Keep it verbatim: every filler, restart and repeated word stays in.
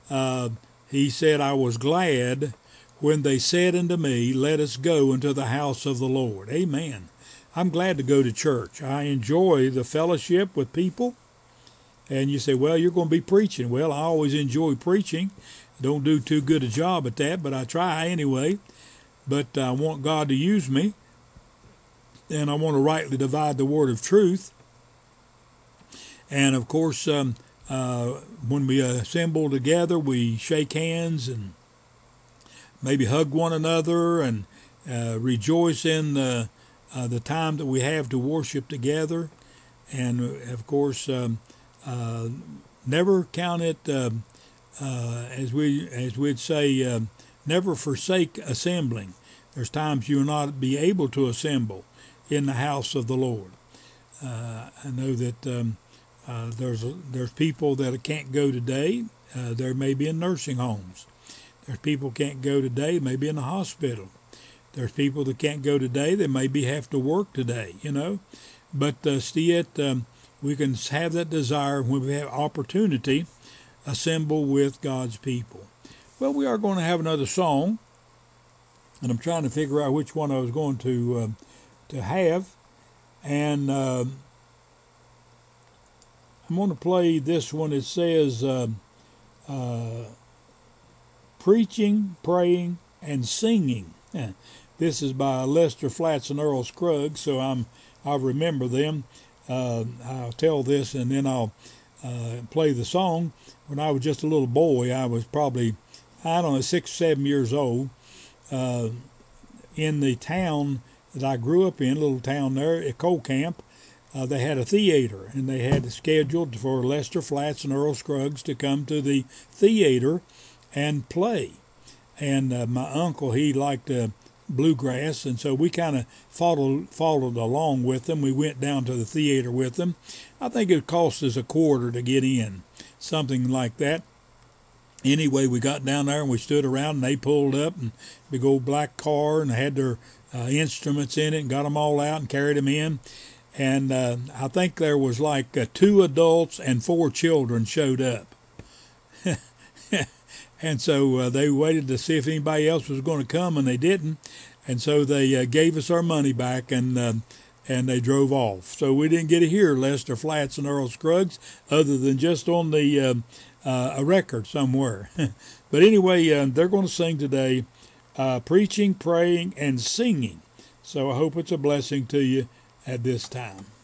uh, he said, I was glad when they said unto me, let us go into the house of the Lord. Amen. I'm glad to go to church. I enjoy the fellowship with people. And you say, well, you're going to be preaching. Well, I always enjoy preaching. Don't do too good a job at that, but I try anyway. But I want God to use me, and I want to rightly divide the word of truth. And of course, um, uh, when we assemble together, we shake hands and maybe hug one another and uh, rejoice in the, uh, the time that we have to worship together. And of course, um, uh, never count it, uh, uh, as we as we'd say, uh, never forsake assembling. There's times you'll not be able to assemble in the house of the Lord. Uh, I know that um, uh, there's there's people that can't go today. Uh, there may be in nursing homes. There's people can't go today, maybe in the hospital. There's people that can't go today. They maybe have to work today, you know. But uh, still, um, we can have that desire when we have opportunity, assemble with God's people. Well, we are going to have another song, and I'm trying to figure out which one I was going to uh, to have, and uh, I'm going to play this one. It says, uh, uh, preaching, praying, and singing. This is by Lester Flatt and Earl Scruggs, so I'm I remember them. Uh, I'll tell this, and then I'll uh, play the song. When I was just a little boy, I was probably, I don't know, six, seven years old. Uh, in the town that I grew up in, little town there at Coal Camp, uh, they had a theater, and they had scheduled for Lester Flatt and Earl Scruggs to come to the theater and play. And uh, my uncle, he liked uh, bluegrass, and so we kind of followed followed along with them. We went down to the theater with them. I think it cost us a quarter to get in, something like that. Anyway, we got down there and we stood around, and they pulled up, and big old black car, and had their uh, instruments in it, and got them all out and carried them in. And uh, I think there was like uh, two adults and four children showed up. And so uh, they waited to see if anybody else was going to come, and they didn't. And so they uh, gave us our money back, and uh, and they drove off. So we didn't get to hear Lester Flatt and Earl Scruggs other than just on the uh, uh, a record somewhere. But anyway, uh, they're going to sing today, uh, preaching, praying, and singing. So I hope it's a blessing to you at this time.